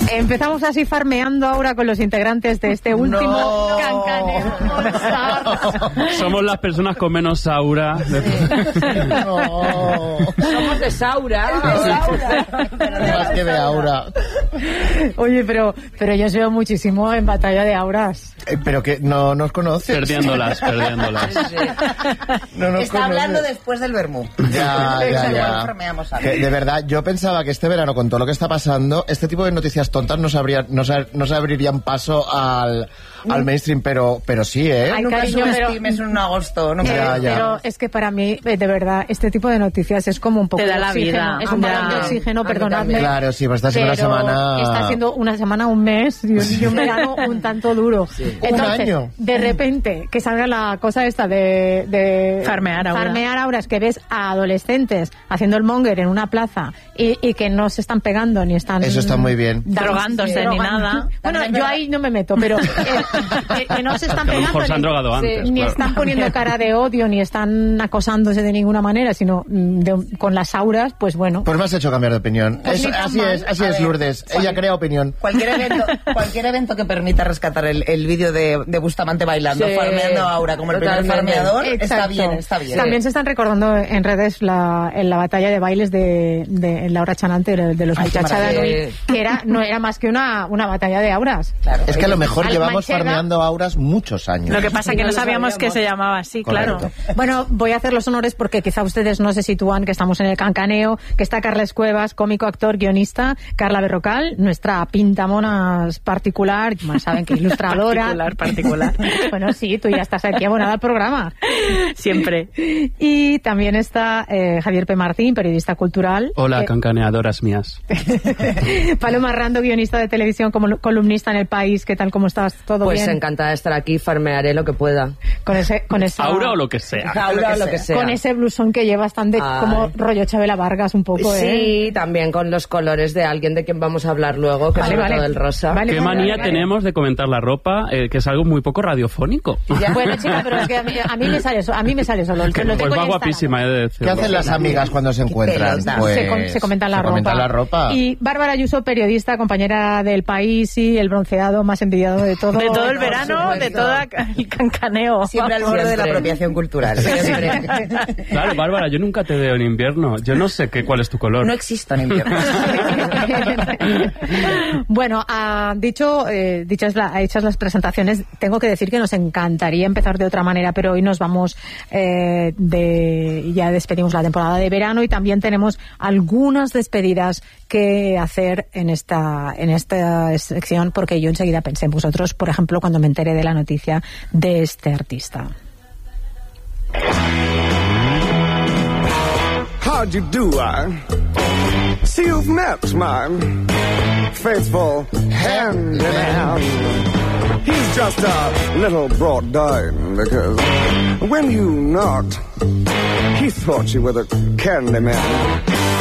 Empezamos así farmeando ahora con los integrantes de este último Cancaneo. Somos las personas con menos aura. Somos de Saura. Más que de aura. Oye, pero yo os veo muchísimo en batalla de auras. Pero que no nos conoces. Perdiéndolas. Sí. No nos Está conoces. hablando después del vermú. Ya. Que, de verdad, yo pensaba que este verano, con todo lo que está pasando, este tipo de noticias tontas no se abrirían paso al mainstream, pero sí, ¿eh? Ay, Nunca cariño, subestimes un agosto. Ya. Pero es que para mí, de verdad, este tipo de noticias es como un poco Te da de la oxígeno. vida. Es un balón de Ya. oxígeno, perdonadme. Claro, sí, pues está siendo una pero semana... está siendo una semana, un mes y un verano un tanto duro. Sí. Entonces, Un año. de repente, que salga la cosa esta de Farmear auras, que ves a adolescentes haciendo el monger en una plaza y que no se están pegando ni están... Eso está muy bien. Drogándose ni nada. Bueno, yo ahí no me meto, pero que no se están A lo pegando mejor se han ni- drogado antes. ni claro. están poniendo cara de odio, ni están acosándose de ninguna manera, sino con las auras, pues bueno. Pues me has hecho cambiar de opinión. Pues ni tan Así mal. es, Lourdes. Ella crea opinión. Cualquier evento que permita rescatar el vídeo de Bustamante bailando, Sí. farmeando a Aura como el primer Totalmente. farmeador, Exacto. está bien. También se están recordando en redes en la batalla de bailes de Laura Chanante, de los Ay, qué muchachos de maravilla. Anoy, que no era más que una batalla de auras. Claro. Es que a lo mejor Al llevamos Manchega- farmeando auras muchos años. Lo que pasa es que no no lo sabíamos sabíamos. que se llamaba así, claro. Correcto. Bueno, voy a hacer los honores porque quizá ustedes no se sitúan que estamos en el Cancaneo, que está Carles Cuevas, cómico, actor, guionista, Carla Berrocal, nuestra pintamonas particular, bueno, saben que ilustradora. Particular. Bueno, sí, tú ya estás aquí abonada al programa. Siempre. Y también está Javier P. Martín, periodista cultural. Hola, cancaneadoras mías. Paloma Rando, guionista de televisión, como columnista en El País. ¿Qué tal? ¿Cómo estás? ¿Todo Pues bien? encantada de estar aquí, farmearé lo que pueda. Con esa... Aura o lo que sea. Aura lo que sea. Con ese blusón que llevas tan de Ay. como rollo Chabela Vargas un poco, ¿eh? Sí, también con los colores de alguien de quien vamos a hablar luego, que Vale, es vale. todo el rosa. Vale, ¿Qué vale, manía vale. tenemos de comentar la ropa, que es algo muy poco radiofónico? Bueno, chica, pero es que a mí me sale solo. Lo tengo Pues ya va guapísima, he de decirlo. ¿Qué hacen las amigas cuando se encuentran? pelota. Pues Se comentan la se ropa. comentan la ropa. Y Bárbara Ayuso, periodista, compañera del País y el bronceado más envidiado de todo. De todo el verano, de todo el cancaneo. Siempre al borde de la Siempre. apropiación cultural. Siempre. Claro, Bárbara, yo nunca te veo en invierno. Yo no sé cuál es tu color. No existo en invierno. Bueno, hechas las presentaciones, tengo que decir que nos encantaría empezar de otra manera, pero hoy nos vamos ya despedimos la temporada de verano y también tenemos algunas despedidas que hacer en esta sección, porque yo enseguida pensé en vosotros, por ejemplo, cuando me enteré de la noticia de este artista. How'd you do, see you've met my faithful handyman. He's just a little brought down because when you knocked, he thought you were the candy man.